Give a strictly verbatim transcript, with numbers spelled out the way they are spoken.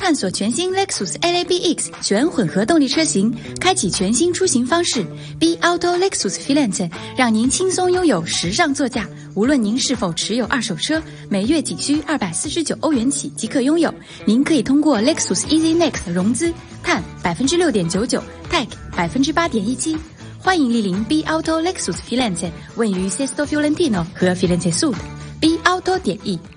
探索全新 Lexus L A B X 全混合动力车型，开启全新出行方式。B Auto Lexus Filant 让您轻松拥有时尚座驾。无论您是否持有二手车，每月仅需二百四十九欧元起即可拥有。您可以通过 Lexus Easy Next 融资，碳百分之六点九九 ，Tech 百分之八点一七。欢迎莅临 B Auto Lexus Filant， 位于 Sesto Fiorentino 和 Firenze Sud。B Auto 点 E。